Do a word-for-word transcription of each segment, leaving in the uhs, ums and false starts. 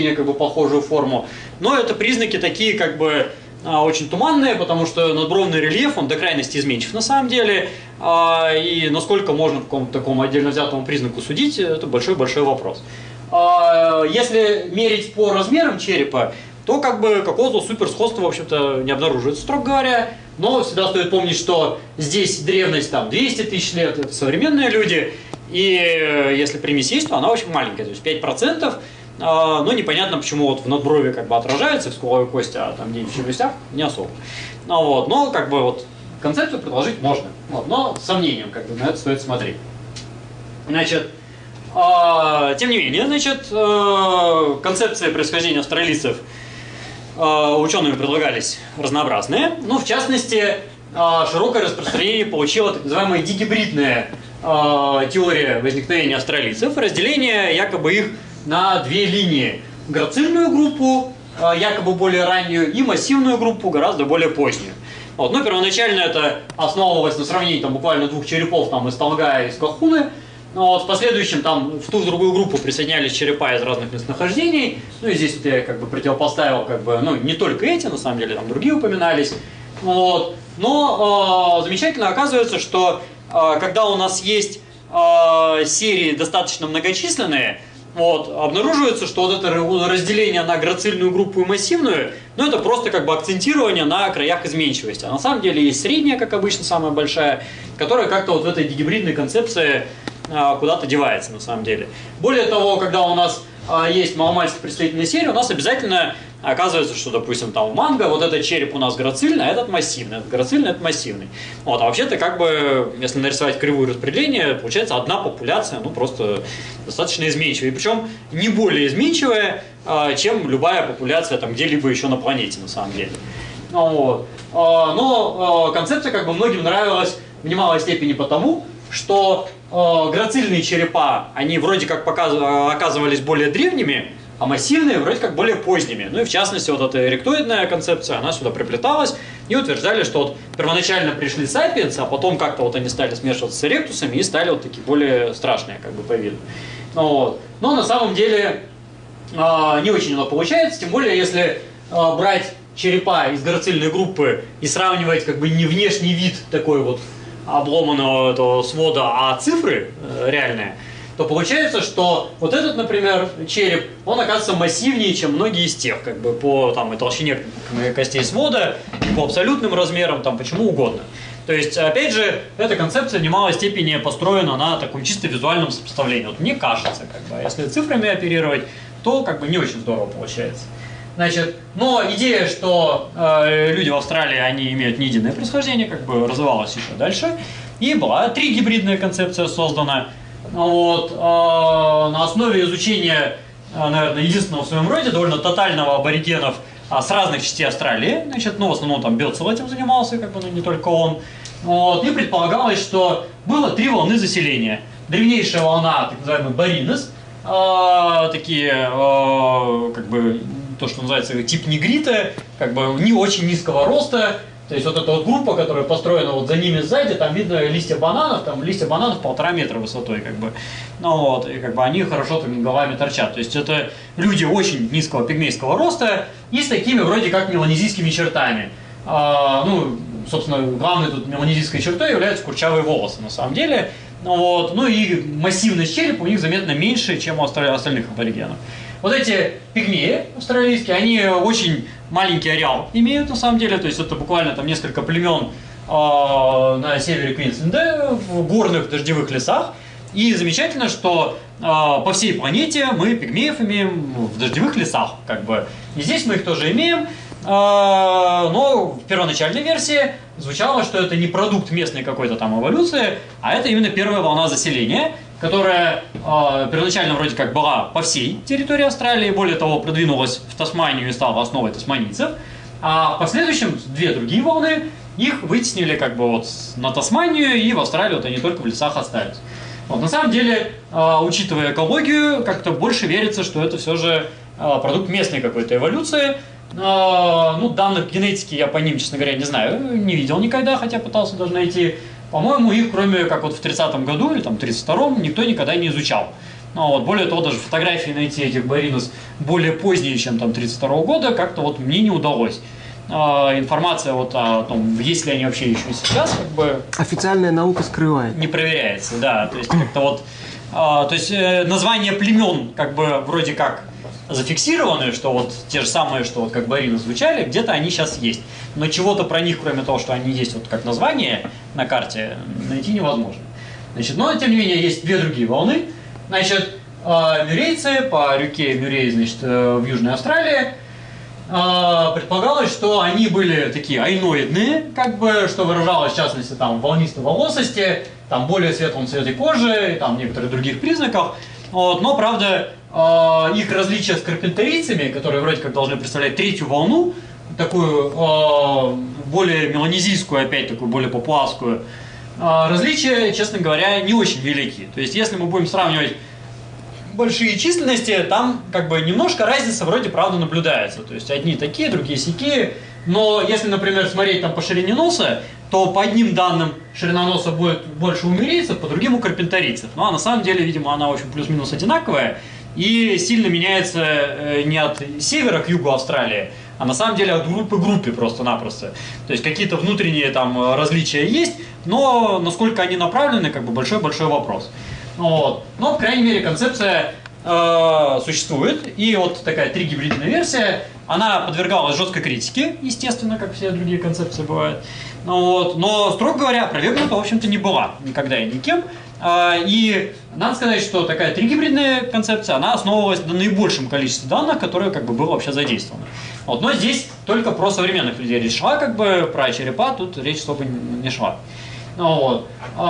как бы похожую форму. Но это признаки такие как бы очень туманные, потому что надбровный рельеф, он до крайности изменчив на самом деле. И насколько можно по какому-то такому отдельно взятому признаку судить, это большой-большой вопрос. Если мерить по размерам черепа, то как бы какого-то суперсходства, в общем-то, не обнаруживается, строго говоря. Но всегда стоит помнить, что здесь древность там двести тысяч лет, это современные люди. И если примесь есть, то она очень маленькая, то есть пять процентов. Но непонятно, почему вот в надброви как бы отражается в скуловой кости, а там где-нибудь в челюстях не особо. Ну, вот. Но как бы вот концепцию предложить можно. Вот. Но с сомнением как бы на это стоит смотреть. Значит, э, тем не менее, значит, э, концепции происхождения австралийцев э, учеными предлагались разнообразные. Ну, в частности, э, широкое распространение получила так называемая дигибридная э, теория возникновения австралийцев, разделение якобы их на две линии. Грацильную группу, якобы более раннюю, и массивную группу, гораздо более позднюю. Вот. Ну, первоначально это основывалось на сравнении там, буквально двух черепов там, из Толга и из Кахуны. Но вот в последующем там, в ту в другую группу присоединялись черепа из разных местонахождений. Ну и здесь вот я как бы противопоставил как бы, ну, не только эти, на самом деле там другие упоминались. Вот. Но э, замечательно оказывается, что э, когда у нас есть э, серии достаточно многочисленные, вот, обнаруживается, что вот это разделение на грацильную группу и массивную, ну это просто как бы акцентирование на краях изменчивости. А на самом деле есть средняя, как обычно, самая большая, которая как-то вот в этой дигибридной концепции а, куда-то девается на самом деле. Более того, когда у нас а, есть маломальски представительная серия, у нас обязательно оказывается, что, допустим, там у манго вот этот череп у нас грацильный, а этот массивный. Этот грацильный, этот массивный. Вот, а вообще-то, как бы, если нарисовать кривую распределения, получается одна популяция, ну, просто достаточно изменчивая. И причем не более изменчивая, чем любая популяция там где-либо еще на планете, на самом деле. Вот. Но концепция, как бы, многим нравилась в немалой степени потому, что грацильные черепа, они вроде как оказывались более древними, а массивные вроде как более поздними. Ну и в частности, вот эта эректоидная концепция, она сюда приплеталась, и утверждали, что вот первоначально пришли сапиенсы, а потом как-то вот они стали смешиваться с эректусами и стали вот такие более страшные, как бы по виду. Ну, вот. Но на самом деле э, не очень оно получается, тем более если э, брать черепа из грацильной группы и сравнивать как бы не внешний вид такой вот обломанного этого свода, а цифры э, реальные, то получается, что вот этот, например, череп, он оказывается массивнее, чем многие из тех, как бы по там, и толщине костей свода, и по абсолютным размерам, там, почему угодно. То есть, опять же, эта концепция в немалой степени построена на таком чисто визуальном сопоставлении. Вот мне кажется, как бы, если цифрами оперировать, то как бы не очень здорово получается. Значит, но идея, что э, люди в Австралии, они имеют не единое происхождение, как бы развивалась еще дальше, и была тригибридная концепция создана. Вот, э, на основе изучения, э, наверное, единственного в своем роде, довольно тотального аборигенов э, с разных частей Австралии, значит, ну, в основном там Бетцел этим занимался, как бы, ну, не только он, вот, и предполагалось, что было три волны заселения. Древнейшая волна, так называемый Баринес, э, такие, э, как бы, то, что называется, тип негрита, как бы, не очень низкого роста. То есть вот эта вот группа, которая построена вот за ними сзади, там видно листья бананов, там листья бананов полтора метра высотой, как бы. Ну вот, и как бы они хорошо там головами торчат. То есть это люди очень низкого пигмейского роста и с такими вроде как меланезийскими чертами. А, ну, собственно, главной тут меланезийской чертой являются курчавые волосы на самом деле. Ну, вот, ну и массивность черепа у них заметно меньше, чем у остальных аборигенов. Вот эти пигмеи австралийские, они очень маленький ареал имеют на самом деле, то есть это буквально там несколько племен э, на севере Квинсленда, в горных дождевых лесах. И замечательно, что э, по всей планете мы пигмеев имеем в дождевых лесах, как бы. И здесь мы их тоже имеем, э, но в первоначальной версии звучало, что это не продукт местной какой-то там эволюции, а это именно первая волна заселения, которая э, первоначально вроде как была по всей территории Австралии, более того, продвинулась в Тасманию и стала основой тасманийцев, а в последующем две другие волны их вытеснили как бы вот на Тасманию, и в Австралии вот они только в лесах остались. Вот, на самом деле, э, учитывая экологию, как-то больше верится, что это все же э, продукт местной какой-то эволюции. Э, ну, данных генетики я по ним, честно говоря, не знаю, не видел никогда, хотя пытался даже найти. По-моему, их, кроме как вот в тридцатом году или там тридцать втором, никто никогда не изучал. Ну, вот. Более того, даже фотографии найти этих баринус более поздние, чем там тридцать второго года, как-то вот мне не удалось. Э, информация вот о том, есть ли они вообще еще сейчас, как бы... Официальная наука скрывает. Не проверяется, да. То есть как-то вот... Э, то есть э, названия племен как бы вроде как зафиксированы, что вот те же самые, что вот как барины звучали, где-то они сейчас есть. Но чего-то про них, кроме того, что они есть вот как название на карте, найти невозможно. Значит, но тем не менее есть две другие волны. Значит, мюррейцы по реке Мюррей, значит, в Южной Австралии, предполагалось, что они были такие айноидные, как бы, что выражалось в частности там в волнистой волосости, там более светлом цвете кожи, там некоторых других признаков. Вот, но, правда, их различия с карпентерийцами, которые вроде как должны представлять третью волну, такую более меланезийскую, опять такую более папуасскую, различия, честно говоря, не очень велики. То есть, если мы будем сравнивать большие численности, там как бы немножко разница вроде правда наблюдается. То есть, одни такие, другие сякие. Но если, например, смотреть там по ширине носа, то по одним данным ширина носа будет больше у мюррейцев, по другим у карпентерийцев. Ну, а на самом деле, видимо, она, в общем, плюс-минус одинаковая. И сильно меняется не от севера к югу Австралии, а на самом деле от группы к группе просто-напросто. То есть какие-то внутренние там различия есть, но насколько они направлены, как бы большой-большой вопрос. Вот. Но, по крайней мере, концепция э, существует. И вот такая тригибридная версия, она подвергалась жесткой критике, естественно, как все другие концепции бывают. Вот. Но, строго говоря, опровергнута, в общем-то, не была никогда и никем. И надо сказать, что такая тригибридная концепция, она основывалась на наибольшем количестве данных, которые как бы было вообще задействовано. Вот. Но здесь только про современных людей речь шла, как бы про черепа тут речь особо не шла. Вот.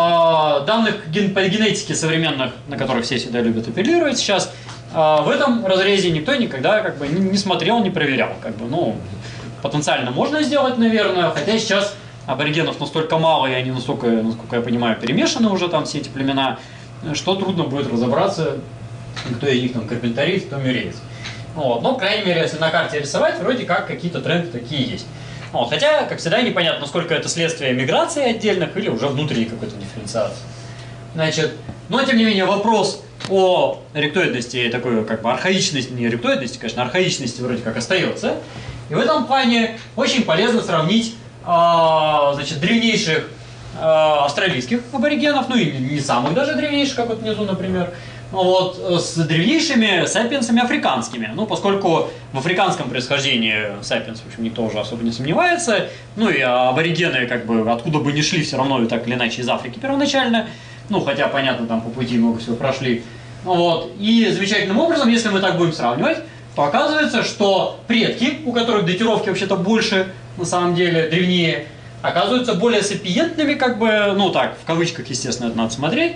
Данных по генетике современных, на которых все всегда любят апеллировать сейчас, в этом разрезе никто никогда как бы не смотрел, не проверял. Как бы, ну, потенциально можно сделать, наверное, хотя сейчас аборигенов настолько мало, и они настолько, насколько я понимаю, перемешаны уже там все эти племена, что трудно будет разобраться, кто из них там карпентериец, кто мюрреец. Вот. Но, по крайней мере, если на карте рисовать, вроде как какие-то тренды такие есть. Вот. Хотя, как всегда, непонятно, насколько это следствие миграции отдельных или уже внутренней какой-то дифференциации. Значит, но, тем не менее, вопрос о ректоидности, такой как бы архаичности, не ректоидности, конечно, архаичности вроде как остается. И в этом плане очень полезно сравнить значит, древнейших э, австралийских аборигенов, ну и не самых даже древнейших, как вот внизу, например, вот, с древнейшими сапиенсами африканскими. Ну, поскольку в африканском происхождении сапиенс, в общем, никто уже особо не сомневается, ну и аборигены, как бы, откуда бы ни шли, все равно так или иначе из Африки первоначально, ну, хотя, понятно, там по пути много всего прошли. Вот, и замечательным образом, если мы так будем сравнивать, то оказывается, что предки, у которых датировки вообще-то больше, на самом деле, древнее, оказываются более сапиентными, как бы, ну так, в кавычках, естественно, это надо смотреть,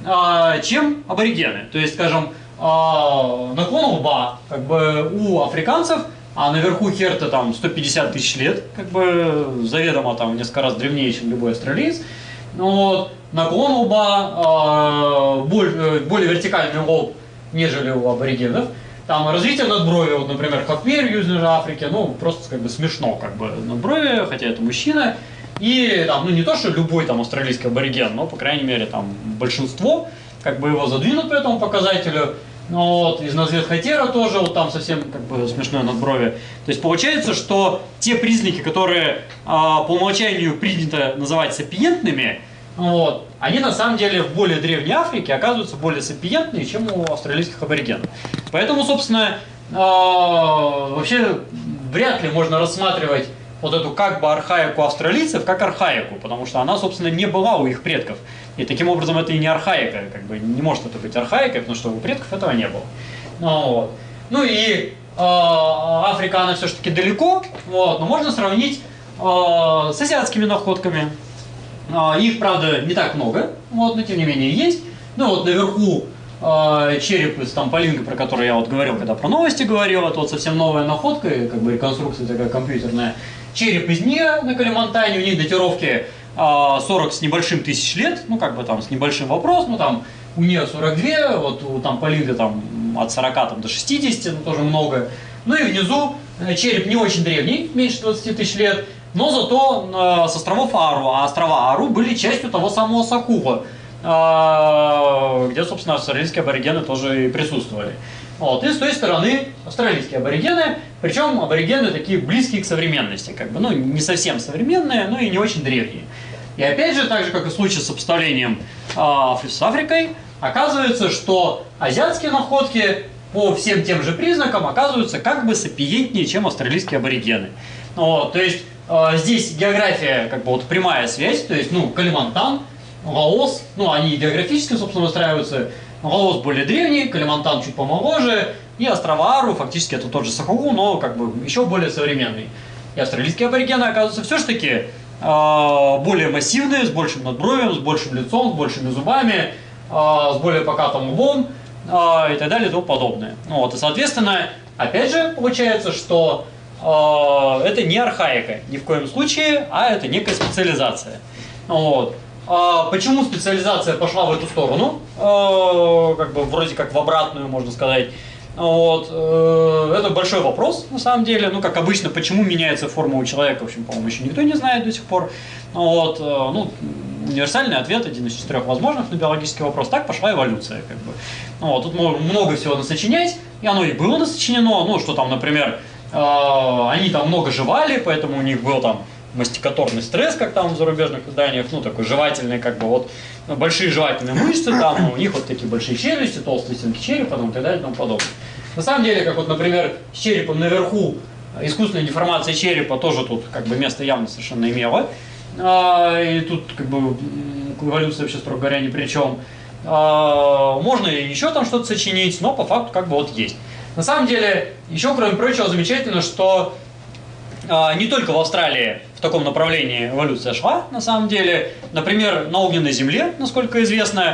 чем аборигены. То есть, скажем, наклон лба, как бы, у африканцев, а наверху херта там сто пятьдесят тысяч лет, как бы, заведомо там несколько раз древнее, чем любой австралиец. Вот, наклон лба, более, более вертикальный лоб, нежели у аборигенов. Там развитие надброви, вот, например, хаквейр в Южной Африке, ну, просто как бы смешно, как бы, надброви, хотя это мужчина. И там, ну, не то, что любой там австралийский абориген, но, по крайней мере, там большинство, как бы его задвинут по этому показателю. Вот, из Назветхотера тоже, вот там совсем как бы смешное надброви. То есть получается, что те признаки, которые а, по умолчанию принято называть сапиентными, вот, они на самом деле в более древней Африке оказываются более сапиентные, чем у австралийских аборигенов. Поэтому, собственно, э, вообще вряд ли можно рассматривать вот эту как бы архаику австралийцев как архаику, потому что она, собственно, не была у их предков. И таким образом это и не архаика, как бы не может это быть архаикой, потому что у предков этого не было. Ну, вот. Ну и э, Африка, она все-таки далеко, вот, но можно сравнить э, с азиатскими находками. Их, правда, не так много, вот, но тем не менее есть. Ну вот наверху э, череп из тамполинга, про который я вот говорил, когда про новости говорил, это вот совсем новая находка, как бы реконструкция такая компьютерная. Череп из Ния на Калимантане, у них датировки э, сорок с небольшим тысяч лет, ну как бы там с небольшим вопрос, ну там у Ния сорок два, вот у тамполинга там от сорока там, до шестидесяти, ну тоже много. Ну и внизу череп не очень древний, меньше двадцати тысяч лет. Но зато э, с островов Ару, а острова Ару были частью того самого Сакула. где, собственно, австралийские аборигены тоже и присутствовали. Вот. И с той стороны австралийские аборигены, причем аборигены такие близкие к современности, как бы, ну, не совсем современные, но и не очень древние. И опять же, так же, как и в случае с сопоставлением э, с Африкой, оказывается, что азиатские находки по всем тем же признакам оказываются как бы сапиентнее, чем австралийские аборигены. Вот, то есть э, здесь география, как бы вот прямая связь, то есть, ну, Калимантан, Лаос, ну, они географически, собственно, выстраиваются. Лаос более древний, Калимантан чуть помоложе, и острова Ару, фактически это тот же Сахагу, но как бы еще более современный. И австралийские аборигены оказываются все-таки э, более массивные, с большим надбровием, с большим лицом, с большими зубами, э, с более покатым лбом э, и так далее и тому подобное. Вот, и, соответственно, опять же, получается, что э, это не архаика ни в коем случае, а это некая специализация. Вот. А почему специализация пошла в эту сторону, э, как бы вроде как в обратную, можно сказать, вот, э, это большой вопрос, на самом деле, ну, как обычно, почему меняется форма у человека, в общем, по-моему, еще никто не знает до сих пор, вот, э, ну, универсальный ответ, один из четырех возможных на биологический вопрос, так пошла эволюция, как бы, вот, тут можно много всего насочинять, и оно и было насочинено, ну, что там, например, э, они там много жевали, поэтому у них был там мастикаторный стресс, как там в зарубежных изданиях, ну, такой жевательный, как бы, вот, большие жевательные мышцы, там, у них вот такие большие челюсти, толстые стенки черепа, там, и так далее, и тому подобное. На самом деле, как вот, например, с черепом наверху, искусственная деформация черепа тоже тут, как бы, место явно совершенно имела, и тут, как бы, эволюция вообще, строго говоря, ни при чем. Можно еще там что-то сочинить, но по факту, как бы, вот есть. На самом деле, еще, кроме прочего, замечательно, что не только в Австралии в таком направлении эволюция шла, на самом деле. Например, на огненной земле, насколько известно,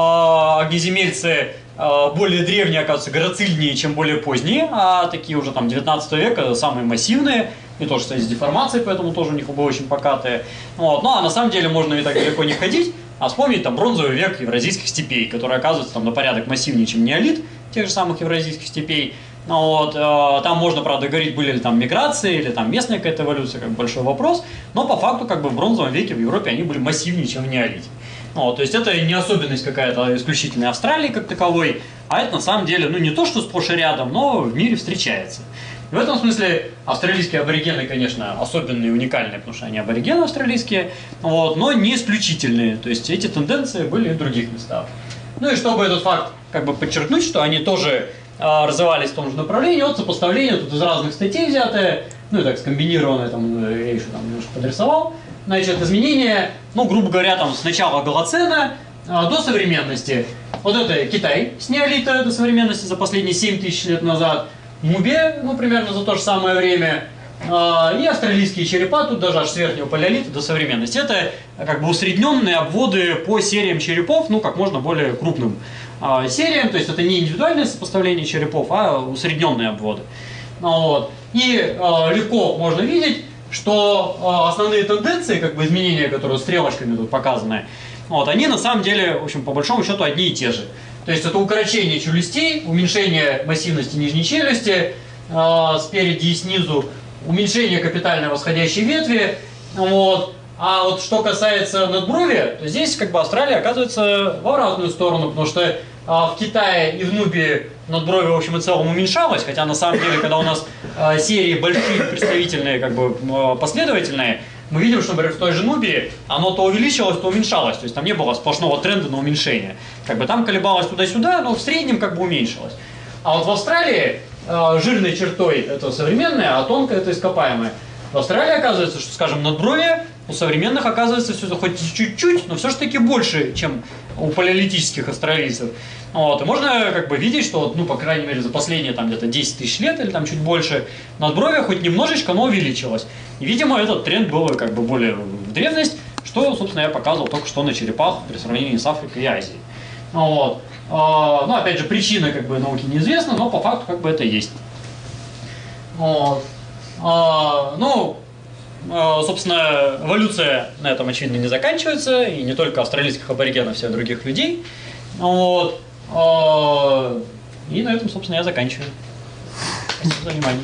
огнеземельцы более древние, оказывается, грацильнее, чем более поздние, а такие уже там девятнадцатого века самые массивные, не то что с деформацией, поэтому тоже у них оба очень покатые. Вот. Ну а на самом деле можно и так далеко не ходить, а вспомнить там бронзовый век евразийских степей, который оказывается там на порядок массивнее, чем неолит тех же самых евразийских степей. Вот, э, там можно, правда, говорить, были ли там миграции или там местная какая-то эволюция, как бы большой вопрос, но по факту как бы в бронзовом веке в Европе они были массивнее, чем в неолите. Вот, то есть это не особенность какая-то исключительной Австралии как таковой, а это на самом деле, ну, не то, что сплошь и рядом, но в мире встречается. В этом смысле австралийские аборигены, конечно, особенные и уникальные, потому что они аборигены австралийские, вот, но не исключительные, то есть эти тенденции были и в других местах. Ну и чтобы этот факт как бы подчеркнуть, что они тоже развивались в том же направлении, вот сопоставление тут из разных статей взятое, ну и так скомбинированное, там, я еще там немножко подрисовал. Значит, изменения, ну, грубо говоря, там, с начала Голоцена а, до современности. Вот это Китай с неолита до современности за последние семь тысяч лет назад, Мубе, ну, примерно за то же самое время, а, и австралийские черепа, тут даже аж с верхнего палеолита до современности. Это как бы усредненные обводы по сериям черепов, ну, как можно более крупным сериям, то есть это не индивидуальное сопоставление черепов, а усредненные обводы. Вот. И э, легко можно видеть, что э, основные тенденции, как бы изменения, которые стрелочками тут показаны, вот, они на самом деле, в общем, по большому счету одни и те же. То есть это укорочение челюстей, уменьшение массивности нижней челюсти э, спереди и снизу, уменьшение капитальной восходящей ветви, вот. А вот что касается надбровья, то здесь как бы Австралия оказывается в обратную сторону, потому что а, в Китае и в Нубии надбровье в общем и целом уменьшалось, хотя на самом деле, когда у нас а, серии большие, представительные, как бы а, последовательные, мы видим, что, например, в той же Нубии оно то увеличивалось, то уменьшалось, то есть там не было сплошного тренда на уменьшение. Как бы там колебалось туда-сюда, но в среднем как бы уменьшилось. А вот в Австралии а, жирной чертой это современное, а тонкое это ископаемое. В Австралии оказывается, что, скажем, надбровье у современных оказывается все хоть чуть-чуть, но все же таки больше, чем у палеолитических австралийцев. Вот. И можно как бы видеть, что, ну, по крайней мере, за последние там где-то десять тысяч лет или там чуть больше надбровье хоть немножечко, но увеличилось. И, видимо, этот тренд был как бы более в древность, что, собственно, я показывал только что на черепах при сравнении с Африкой и Азией. Вот. Ну, опять же, причина как бы науки неизвестна, но по факту как бы это есть. Вот. А, ну, а, собственно, эволюция на этом, очевидно, не заканчивается, и не только австралийских аборигенов, всех других людей. Вот. А, и на этом, собственно, я заканчиваю. Спасибо за внимание.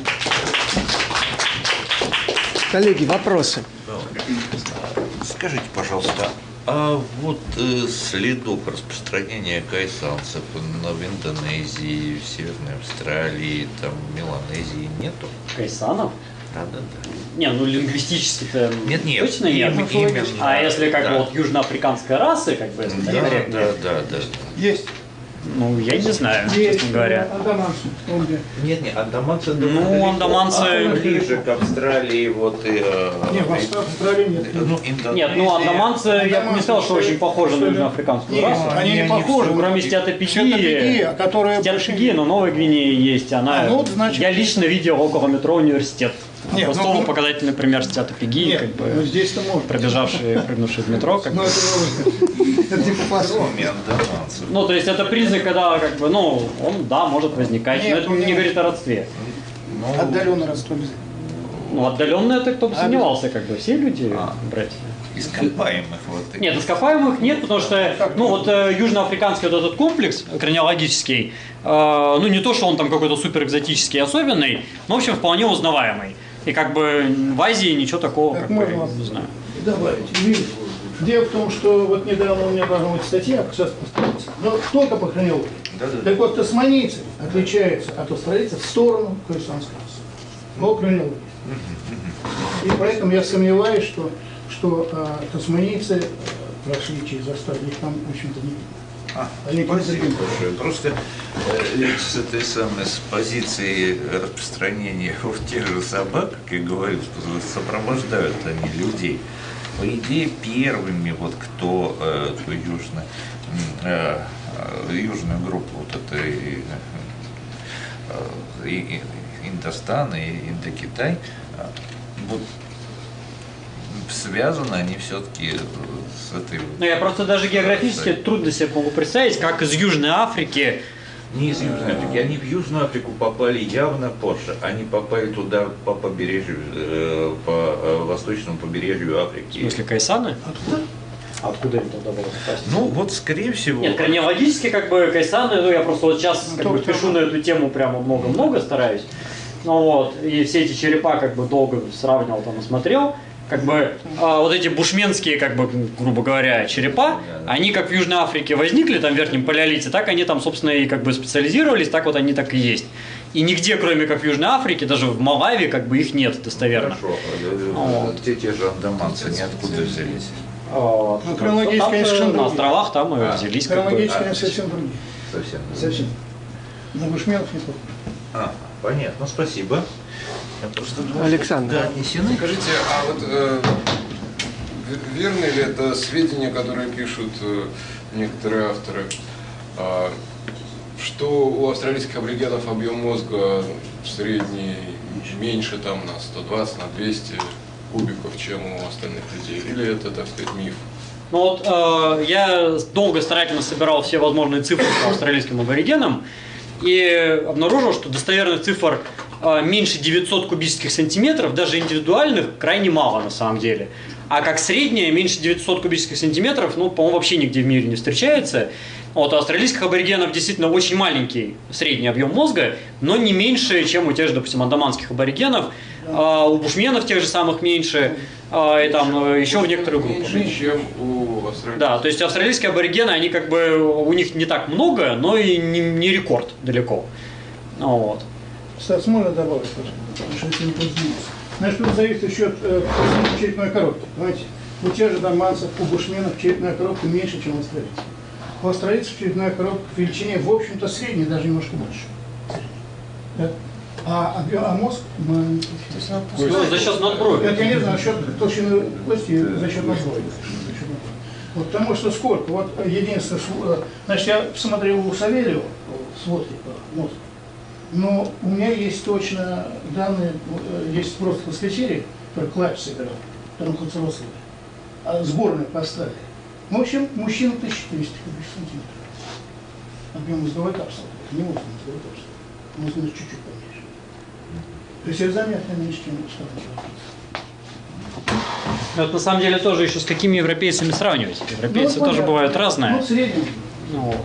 Коллеги, вопросы? Скажите, пожалуйста, А вот э, следов распространения кайсанцев на- в Индонезии, в Северной Австралии, там, Меланезии нету? Кайсанов? Да, да, да. Не, ну лингвистически-то Нет, нет, точно нет. им- именно, А если как бы да. вот южноафриканской расы, как бы, если Да, так да, корректно, да, да, да. Есть. ну я не знаю, Есть, честно говоря. андаманцы, он где? Нет, нет, андаманцы Ну, далеко. андаманцы- А ближе к Австралии, вот и... э, Не, в и- Австралии нет. Ну, Индонезия. Нет, ну андаманцы, я бы не Андаманцы, сказал, что что- очень похожи на что- южноафриканскую Нет, расу. они не они похожи. все- Кроме Стятопигия, стятопигии, которая... стятопигии, но Новой Гвинеи есть, она... А, ну, вот, значит- Я лично видел около метро университет. Нет, Просто ну, показательный пример стятопигии, Нет, как ну бы здесь-то можно. пробежавшие, прыгнувшие в метро, как Ну, бы. это это типа фасол. Кроме андаманцев. Ну, то есть это признак, когда, как бы, ну, он, да, может возникать, Нет, но это ну, не нет. говорит о родстве. Ну, Отдаленный родство без... Ну, отдаленно это кто бы А, сомневался, как бы, все люди, А. братья. ископаемых вот этих. Нет, ископаемых нет, потому что, ну, вот э, южноафриканский вот этот комплекс краниологический, э, ну, не то, что он там какой-то супер экзотический и особенный, но, в общем, вполне узнаваемый. И как бы в Азии ничего такого, Так как бы, можно вас не знаю. добавить. Вид. Дело в том, что вот недавно у меня должна быть статья, сейчас постараться, но только по хронологии. Да-да-да. Так вот, тасманийцы отличаются от австралийцев в сторону кайсанской расы. По хронологии. И поэтому я сомневаюсь, что, что а, тасманийцы э, прошли через Австралию, их там, в общем-то, не видно. А, Они спасибо контрибуют. большое. Просто э, с этой самой, с позиции распространения вот тех же собак, как я говорил, что сопровождают они людей. По идее, первыми, вот кто э, эту южно, э, э, южную группу вот этой э, и, и- Индостан и Индокитай, э, вот связаны они все-таки с этой вот- Ну, я просто даже географически Абсолютно. трудно себе могу представить, как из Южной Африки. Не из Южной Африки. Они в Южную Африку попали явно позже. Они попали туда по побережью, э, по э, восточному побережью В Африки. смысле, кайсаны? Откуда? А откуда им тогда было попасть? Ну, вот, скорее всего... Нет, краниологически, как бы, кайсаны, ну, я просто вот сейчас, Ну, как бы, только пишу там- на эту тему прямо много-много стараюсь. Ну, вот, и все эти черепа, как бы, долго сравнивал там и смотрел. Как бы, а, вот эти бушменские, как бы, грубо говоря, черепа, они как в Южной Африке возникли, там, в Верхнем Палеолите, так они там, собственно, и, как бы, специализировались, так вот они так и есть. И нигде, кроме как в Южной Африке, даже в Малави, как бы, их нет достоверно. Хорошо. Э, Вот. Те, те же андаманцы, они откуда взялись? Вот. Ну, хронологически, Там, конечно, э, совершенно на другие. островах там и А, взялись, как бы. Хронологически А, они совсем другие. Совсем. Совсем. На бушменов не похож. А, понятно, спасибо. Я просто думал, Александр. что отнесены. Скажите, а вот э, ве- верны ли это сведения, которые пишут э, некоторые авторы, а, что у австралийских аборигенов объем мозга средний меньше там на сто двадцать, на двести кубиков, чем у остальных людей? Или это, так сказать, миф? Ну вот э, я долго старательно собирал все возможные цифры по австралийским аборигенам и обнаружил, что достоверных цифр э, меньше девятисот кубических сантиметров, даже индивидуальных, крайне мало на самом деле. А как среднее, меньше девятисот кубических сантиметров, ну, по-моему, вообще нигде в мире не встречается. Вот, у австралийских аборигенов действительно очень маленький средний объем мозга, но не меньше, чем у тех же, допустим, андаманских аборигенов. А у бушменов тех же самых меньше, а, и там э, еще в некоторых группах. Меньше, чем у австралийцев. Да, то есть австралийские аборигены, они как бы, у них не так много, но и не, не рекорд далеко. Ну, вот. Стас, можно добавить, пожалуйста, потому что этим пользуются. Значит, тут зависит еще от э, черепной коробки. Понимаете? У тех же даманцев, у бушменов черепная коробка меньше, чем у австралийцев. У австралийцев черепная коробка в величине, в общем-то, средняя, даже немножко больше. Да? А, объем- а мозг маленький. Ну, за счет надброви. Это я не знаю, за счет толщины кости, за счет надброви. За счет надброви. Вот потому что сколько, вот единственное, св- значит, я посмотрел у Савельева, сводки по мозгу, но у меня есть точно данные, э, есть просто плоскочерие, который клатч собирал, которым хоть взрослый, а сборная по Австралии. Ну, в общем, мужчина тысяча четыреста кубических сантиметров. Объем мозговой капсулы, это не мозг, мозговой капсулы. Мозг чуть-чуть поменьше. То есть это заметно меньше, чем у старых. Вот на самом деле тоже еще с какими европейцами сравнивать. Европейцы Ну, тоже понятно. бывают разные. Ну, в среднем. Ну, вот.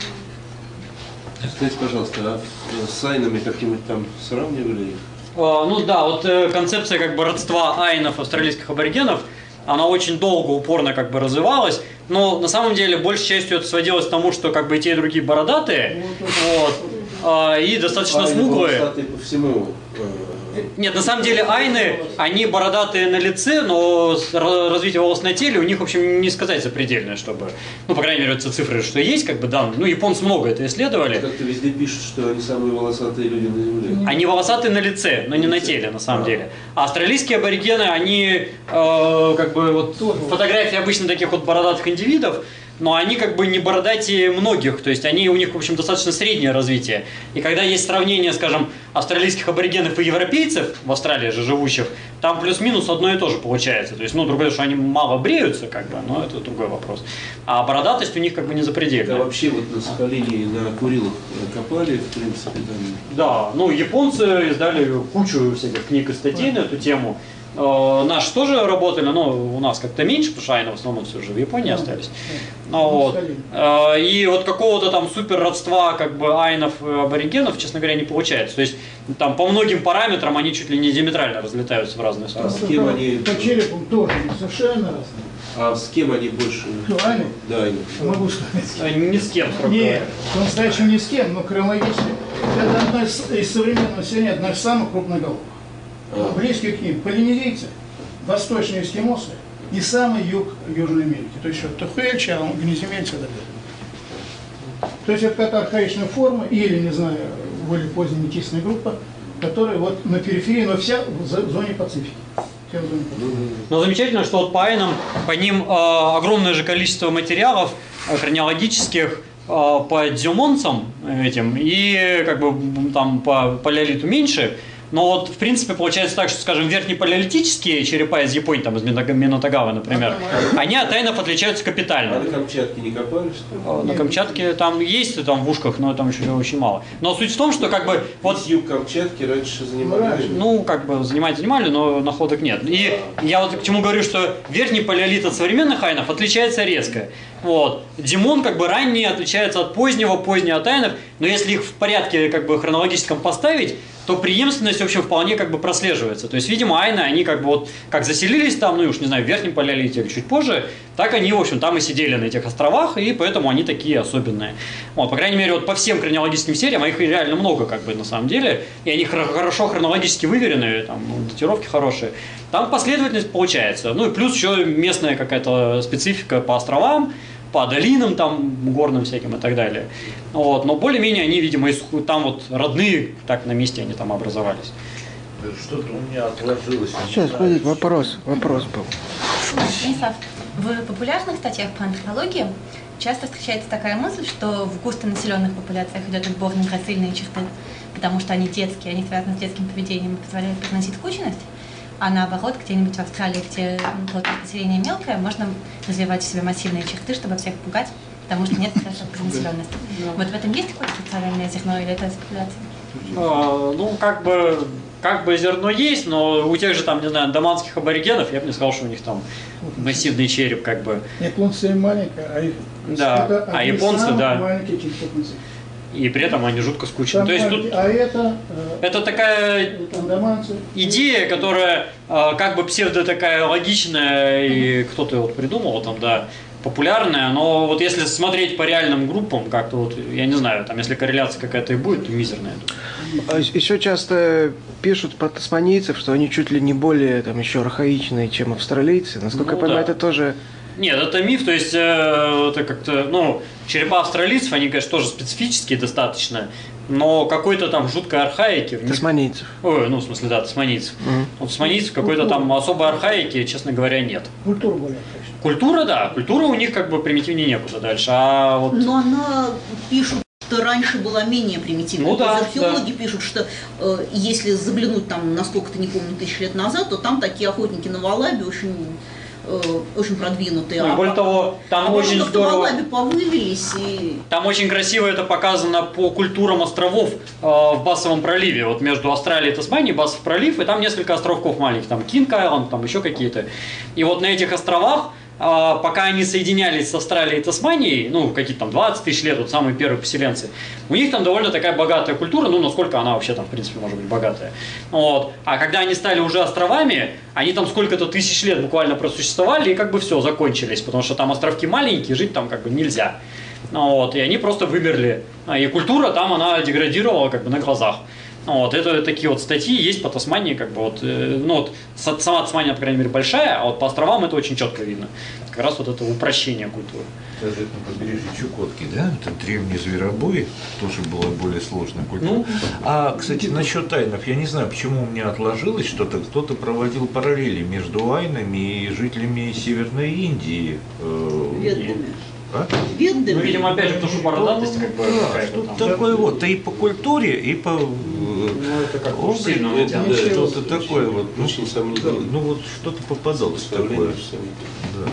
Скажите, пожалуйста, а с айнами какими-то там сравнивали их? А, ну да, вот э, концепция как бы родства айнов австралийских аборигенов, она очень долго, упорно как бы развивалась, но на самом деле большей частью это сводилось к тому, что как бы и те, и другие бородатые, вот, а, и достаточно Айны смуглые. волосатые по всему. э, Нет, на самом деле айны, они бородатые на лице, но с- ра- развитие волос на теле у них, в общем, не сказать запредельное, чтобы, ну, по крайней мере, это цифры, что есть, как бы, да, ну, японцы много это исследовали. Как-то везде пишут, что они самые волосатые люди на Земле. Они волосатые на лице, но не на теле, на самом деле. А австралийские аборигены, они, э, как бы, вот, фотографии обычно таких вот бородатых индивидов, но они как бы не бородатее многих, то есть они, у них, в общем, достаточно среднее развитие. И когда есть сравнение, скажем, австралийских аборигенов и европейцев, в Австралии же живущих, там плюс-минус одно и то же получается. То есть, ну, другое, что они мало бреются, как бы, но это другой вопрос. А бородатость у них как бы не Да, запредельная. вообще вот на Сахалине на Курилах копали, в принципе, там. Да, ну, японцы издали кучу всяких книг и статей на эту тему. Э, Наши тоже работали, но у нас как-то меньше, потому что айны в основном все же в Японии остались. Ну, вот. Э, И вот какого-то там супер родства как бы айнов и аборигенов, честно говоря, не получается. То есть там по многим параметрам они чуть ли не диаметрально разлетаются в разные стороны. с кем они- По черепу тоже совершенно разные. А с кем они больше? Кто, айны? Да, айны. Могу сказать. Э, Ни с кем, строго Нет, говоря. по-настоящему ни с кем, но крыловидцы. Это одна из, из современного населения, одна из самых крупноголовых. А. Близкие к ним полинезийцы, восточные эскимосы и самый юг Южной Америки. То есть что, тухуэльчи, а гнеземельцы и так далее. То есть это какая-то архаичная форма, или, не знаю, более поздняя метисная группа, которая вот на периферии, но вся в зо- зоне Пацифики. Вся в зоне Пацифики. Но замечательно, что вот по айнам, по ним э, огромное же количество материалов э, хронологических э, по дзюмонцам этим, и как бы м, там по палеолиту меньше. Но вот, в принципе, получается так, что, скажем, верхнепалеолитические черепа из Японии, там, из Минога- Минотагавы, например, они от айнов отличаются А капитально. на Камчатке не копали, что ли? Э, На Камчатке там есть, там в ушках, но там еще очень мало. Но суть в том, что как бы вот Вот юг Камчатки раньше занимали. Раньше. ну, как бы занимать занимали, но находок нет. И я вот к чему говорю, что верхний палеолит от современных айнов отличается резко. Вот. Димон как бы ранний отличается от позднего, поздний от айнов, но если их в порядке как бы хронологическом поставить, то преемственность, в общем, вполне как бы прослеживается. То есть, видимо, айны, они как бы вот, как заселились там, ну, уж не знаю, в верхнем палеолите или чуть позже, так они, в общем, там и сидели на этих островах, и поэтому они такие особенные. Вот, по крайней мере, вот по всем хронологическим сериям, а их реально много, как бы, на самом деле, и они хор- хорошо хронологически выверены, там, ну, датировки хорошие, там последовательность получается. Ну, и плюс еще местная какая-то специфика по островам, по долинам там горным всяким и так далее. Вот. Но более-менее они, видимо, из- там вот родные, так на месте они там образовались. Что-то у меня отложилось. не Сейчас, знаю, подождите, вопрос, вопрос был. Станислав, в популярных статьях по антропологии часто встречается такая мысль, что в густонаселенных популяциях идет отбор на грацильные черты, потому что они детские, они связаны с детским поведением и позволяют привносить кучность, а наоборот, где-нибудь в Австралии, где плотность населения мелкая, можно развивать в себе массивные черты, чтобы всех пугать, потому что нет стресса от перенаселенности. Вот в этом есть какое-то социальное зерно или это спекуляция? А, ну, как бы, как бы зерно есть, но у тех же там, не знаю, даманских аборигенов, я бы не сказал, что у них там массивный череп, как бы. Японцы маленькие, а их... Да, это а одни из японцы, самых да. маленьких японцев. И при этом они жутко скучные. Там То есть тут маленькие, а это... э, это такая андаманцы. идея, которая э, как бы псевдо такая логичная, и кто-то вот придумал там, да, популярная, но вот если смотреть по реальным группам, как-то вот, я не знаю, там если корреляция какая-то и будет, то мизерная. Еще часто пишут про тасманийцев, что они чуть ли не более там еще архаичные, чем австралийцы. Насколько Ну я понимаю, да. это тоже... Нет, это миф, то есть э, это как-то, ну, черепа австралийцев, они, конечно, тоже специфические достаточно, но какой-то там жуткой архаики в них... Тасманийцев. Ой, ну, в смысле, да, тасманийцев. Мгм. У тасманийцев какой-то там особой архаики, честно говоря, нет. Культура более архаичная. Культура, да, культура у них как бы примитивнее некуда дальше, а вот... Но она пишут, что раньше была менее примитивной. Ну То да, есть археологи пишут, что э, если заглянуть там на сколько-то, не помню, тысяч лет назад, то там такие охотники на Валабе очень, э, очень продвинутые. Ну, и более того, там а очень потом как-то здорово... Валабе повывелись и... Там очень красиво это показано по культурам островов э, в Басовом проливе. Вот между Австралией и Тасманией Басов пролив, и там несколько островков маленьких. Там Кинг Айленд, там еще какие-то. И вот на этих островах а, пока они соединялись с Австралией и Тасманией, ну, какие-то там двадцать тысяч лет, вот самые первые поселенцы, у них там довольно такая богатая культура, ну, насколько она вообще там, в принципе, может быть богатая. Вот. А когда они стали уже островами, они там сколько-то тысяч лет буквально просуществовали, и как бы все, закончились, потому что там островки маленькие, жить там как бы нельзя. Вот. И они просто вымерли. И культура там, она деградировала как бы на глазах. Вот, это такие вот статьи есть по Тасмании, как бы вот, э, ну вот, сама Тасмания, по крайней мере, большая, а вот по островам это очень четко видно. Как раз вот это упрощение культуры. Это на побережье Чукотки, да? Это древний зверобой, тоже была более сложная культура. Ну, а, кстати, насчет айнов, я не знаю, почему у меня отложилось что-то, кто-то проводил параллели между айнами и жителями Северной Индии. Э, Веддами. А? Веддами. Ну, видимо, опять же, потому что бородатость как бы Да, какая-то там. такое вот, и по культуре, и по Ну, это как бы облику, сильно натянуто. да, что-то такое вот. Ну, Очень да, сомнительно. ну вот что-то попадалось такое. Представление сомнительно. Да.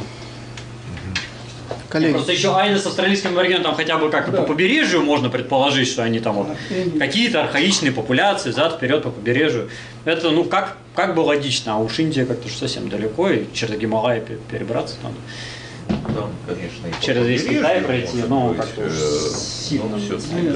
Коллеги, Просто еще айны с австралийским аборигеном там хотя бы как по побережью можно предположить, что они там вот какие-то архаичные популяции, зад вперед по побережью. Это ну как, как бы логично, а уж Индия как-то уж совсем далеко, и через Гималай перебраться там. Там, конечно, и Через весь побережье, Китай пройти, может но быть, как-то э, сильно. но всё-таки,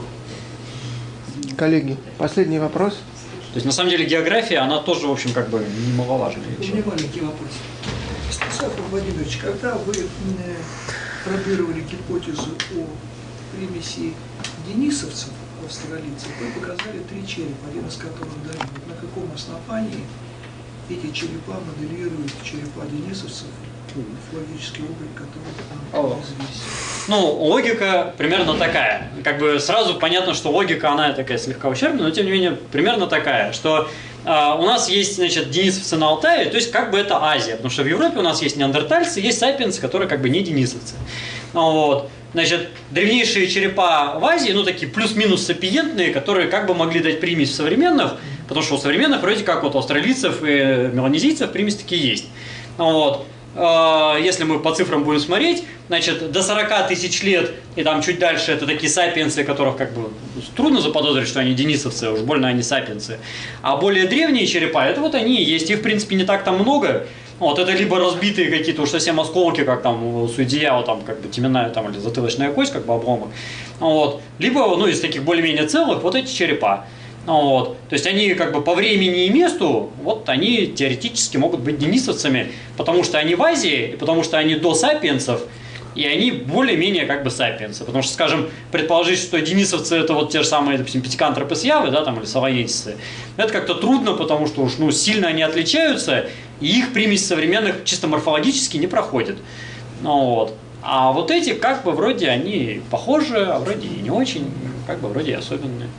да. коллеги, последний вопрос. То есть на самом деле география, она тоже, в общем, как бы немаловажная. У меня маленький вопрос. Станислав Владимирович, когда вы э, пробировали гипотезу о примеси денисовцев, австралийцев, вы показали три черепа, один из которых дали. Вот на каком основании эти черепа моделируют черепа денисовцев, мифологический облик, который нам известен? Ну, логика примерно такая. Как бы сразу понятно, что логика, она такая слегка ущербная, но тем не менее примерно такая, что э, у нас есть, значит, денисовцы на Алтае, то есть как бы это Азия, потому что в Европе у нас есть неандертальцы, есть сапиенсы, которые как бы не денисовцы. Вот. Значит, древнейшие черепа в Азии, ну, такие плюс-минус сапиентные, которые как бы могли дать примесь в современных, потому что у современных вроде как вот у австралийцев и меланезийцев примесь такие есть. Вот. Если мы по цифрам будем смотреть, значит, до сорока тысяч лет и там чуть дальше это такие сапиенсы, которых как бы трудно заподозрить, что они денисовцы, уж больно они сапиенсы. А более древние черепа, это вот они и есть, их в принципе не так там много. Вот это либо разбитые какие-то уж совсем осколки, как там у Суидияо, там как бы теменная там, или затылочная кость, как бы обломок. Вот. Либо, ну, из таких более-менее целых, вот эти черепа. Вот. То есть они как бы по времени и месту, вот они теоретически могут быть денисовцами, потому что они в Азии, и потому что они до сапиенсов, и они более-менее как бы сапиенсы. Потому что, скажем, предположить, что денисовцы это вот те же самые, допустим, пятикантропы-явы, да, там, или салаенсисы, это как-то трудно, потому что уж ну, сильно они отличаются, и их примесь современных чисто морфологически не проходит. Ну, вот. А вот эти как бы вроде они похожи, а вроде и не очень, как бы вроде и особенные.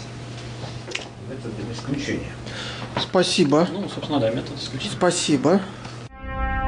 Это исключение. Спасибо. Ну, собственно, да, метод исключения. Спасибо.